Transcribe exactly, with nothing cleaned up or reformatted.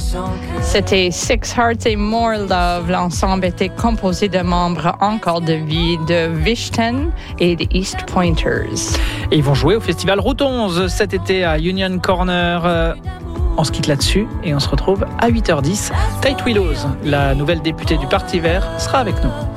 C'était Six Hearts et More Love. L'ensemble était composé de membres encore de vie de Vishten et des East Pointers. Et ils vont jouer au festival Route onze cet été à Union Corner. On se quitte là-dessus et on se retrouve à huit heures dix. Tate Willows, la nouvelle députée du Parti vert, sera avec nous.